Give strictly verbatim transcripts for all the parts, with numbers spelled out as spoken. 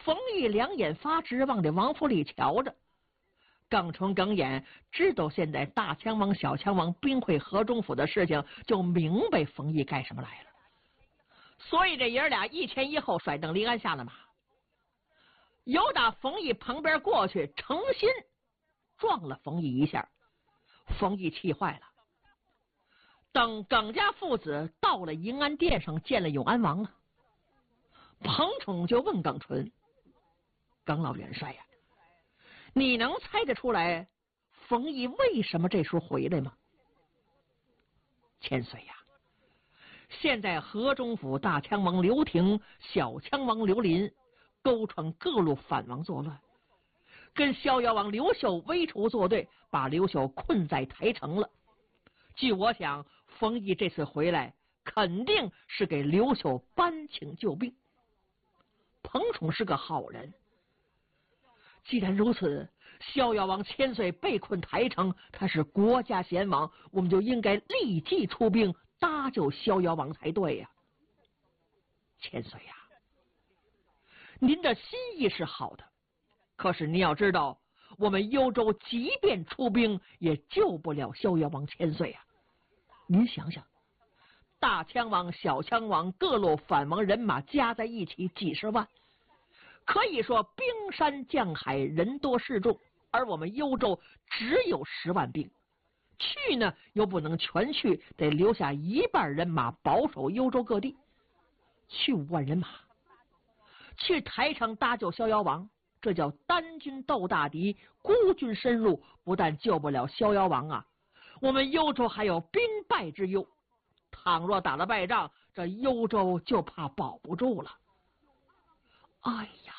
冯毅两眼发直，望着王府里瞧着。耿纯耿眼知道现在大枪王小枪王兵会河中府的事情，就明白冯毅干什么来了。所以这爷俩一前一后甩蹬离鞍下了马，由打冯毅旁边过去，诚心撞了冯毅一下。冯毅气坏了。等耿家父子到了迎安殿上见了永安王啊，彭宠就问耿纯：“耿老元帅呀、啊，你能猜得出来冯毅为什么这时候回来吗？”千岁呀，现在河中府大枪王刘廷、小枪王刘林勾串各路反王作乱，跟逍遥王刘秀微筹作对，把刘秀困在台城了。据我想，冯毅这次回来肯定是给刘秀搬请救兵。彭宠是个好人，既然如此，逍遥王千岁被困台城，他是国家贤王，我们就应该立即出兵搭救逍遥王才对呀、啊。千岁呀、啊，您的心意是好的，可是你要知道，我们幽州即便出兵，也救不了逍遥王千岁啊！您想想，大枪王、小枪王各路反王人马加在一起几十万，可以说冰山降海，人多势众，而我们幽州只有十万兵，去呢又不能全去，得留下一半人马保守幽州各地。去五万人马，去台城搭救逍遥王，这叫单军斗大敌，孤军深入，不但救不了逍遥王啊，我们幽州还有兵败之忧。倘若打了败仗，这幽州就怕保不住了。哎呀！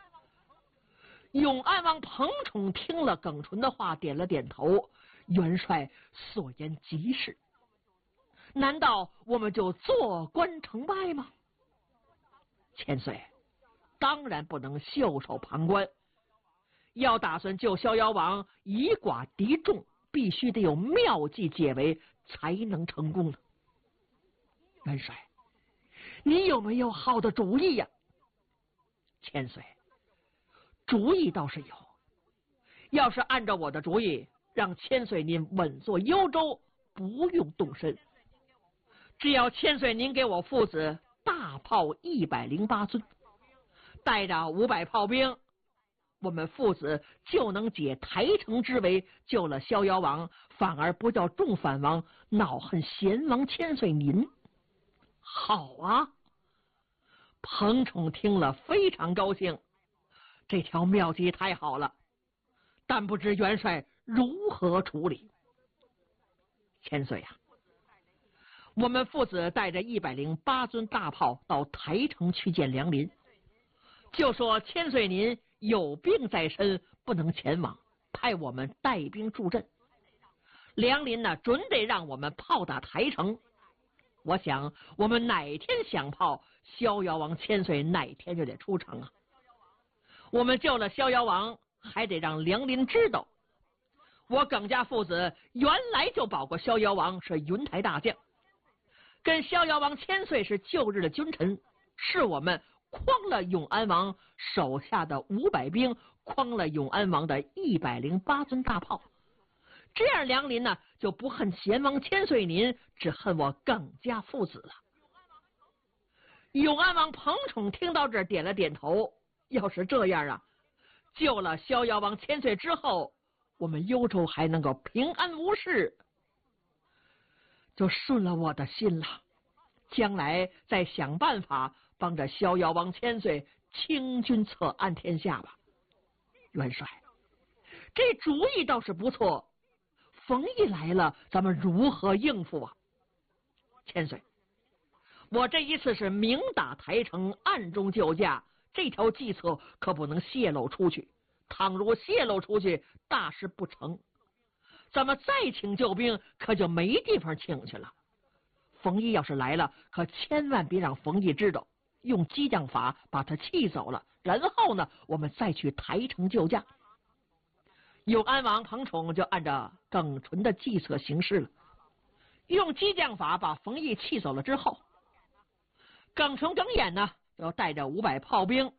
永安王彭宠听了耿纯的话，点了点头。元帅所言极是，难道我们就坐观成败吗？千岁，当然不能袖手旁观。要打算救逍遥王，以寡敌众，必须得有妙计解围，才能成功呢。元帅，你有没有好的主意呀、啊？千岁，主意倒是有。要是按照我的主意，让千岁您稳坐幽州，不用动身。只要千岁您给我父子大炮一百零八尊，带着五百炮兵，我们父子就能解台城之围，救了逍遥王，反而不叫众反王恼恨贤王千岁您。好啊！彭宠听了非常高兴，这条妙计太好了，但不知元帅如何处理。千岁呀、啊，我们父子带着一百零八尊大炮到台城去见梁林，就说千岁您有病在身，不能前往，派我们带兵助阵。梁林呢，准得让我们炮打台城。我想我们哪天响炮，逍遥王千岁哪天就得出城啊！我们救了逍遥王，还得让梁林知道，我耿家父子原来就保过逍遥王，是云台大将，跟逍遥王千岁是旧日的君臣，是我们诓了永安王手下的五百兵，诓了永安王的一百零八尊大炮。这样梁林呢就不恨贤王千岁您，只恨我耿家父子了。永安王彭宠听到这儿点了点头，要是这样啊，救了逍遥王千岁之后，我们幽州还能够平安无事，就顺了我的心了。将来再想办法帮着逍遥王千岁清君侧安天下吧。元帅，这主意倒是不错，冯毅来了，咱们如何应付啊？千岁，我这一次是明打台城，暗中救驾，这条计策可不能泄露出去。倘若泄露出去，大事不成。咱们再请救兵，可就没地方请去了。冯毅要是来了，可千万别让冯毅知道，用激将法把他气走了，然后呢，我们再去台城救驾。永安王彭宠就按照耿纯的计策行事了，用激将法把冯毅气走了之后，耿纯耿眼呢，就带着五百炮兵